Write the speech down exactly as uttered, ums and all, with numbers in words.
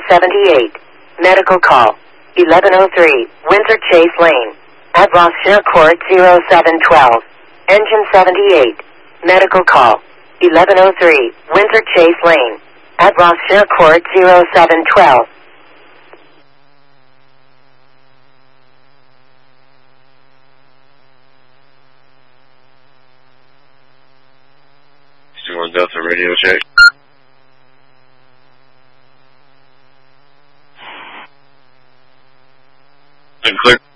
seventy-eight. Medical call. eleven oh three, Windsor Chase Lane. At Ross-Shire Court zero seven twelve. Engine seventy-eight. Medical call. eleven oh three, Windsor Chase Lane. At Ross-Shire Court zero seven twelve. One Delta radio check. Clear.